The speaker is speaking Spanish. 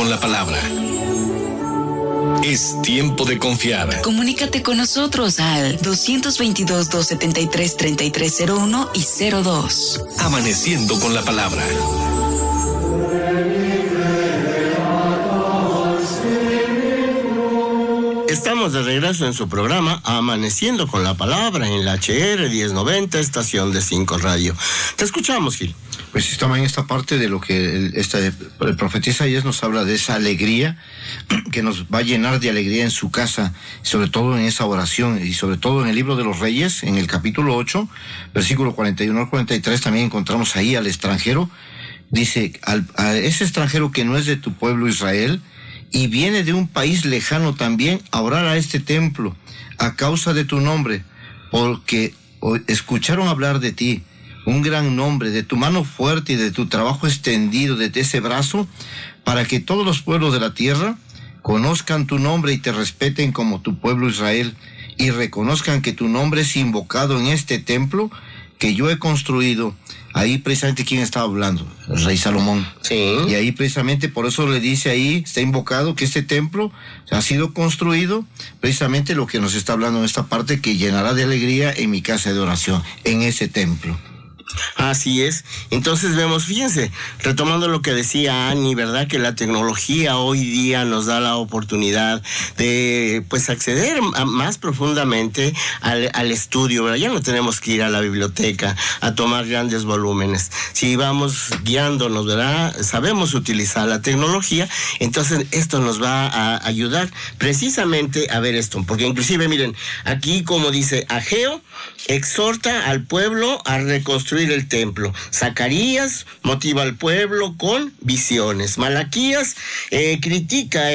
con la palabra. Es tiempo de confiar. Comunícate con nosotros al 222-273-3301 y 02. Amaneciendo con la palabra. Estamos de regreso en su programa Amaneciendo con la Palabra en la HR 1090, estación de 5 Radio. Te escuchamos, Gil. Pues estamos en esta parte de lo que el profeta Isaías nos habla de esa alegría que nos va a llenar de alegría en su casa, sobre todo en esa oración y sobre todo en el libro de los Reyes, en el capítulo 8, versículo 41 al 43, también encontramos ahí al extranjero. Dice, a ese extranjero que no es de tu pueblo Israel, y viene de un país lejano también a orar a este templo, a causa de tu nombre, porque escucharon hablar de ti, un gran nombre, de tu mano fuerte y de tu trabajo extendido desde ese brazo, para que todos los pueblos de la tierra conozcan tu nombre y te respeten como tu pueblo Israel, y reconozcan que tu nombre es invocado en este templo que yo he construido. Ahí precisamente, ¿quién estaba hablando? El rey Salomón. Sí. Y ahí precisamente por eso le dice ahí, está invocado que este templo ha sido construido, precisamente lo que nos está hablando en esta parte, que llenará de alegría en mi casa de oración, en ese templo. Así es. Entonces vemos, fíjense, retomando lo que decía Annie, ¿verdad? Que la tecnología hoy día nos da la oportunidad de, pues, acceder más profundamente al estudio, ¿verdad? Ya no tenemos que ir a la biblioteca a tomar grandes volúmenes. Si vamos guiándonos, ¿verdad? Sabemos utilizar la tecnología, entonces esto nos va a ayudar precisamente a ver esto, porque inclusive, miren, aquí como dice Ageo, exhorta al pueblo a reconstruir el templo. Zacarías motiva al pueblo con visiones. Malaquías critica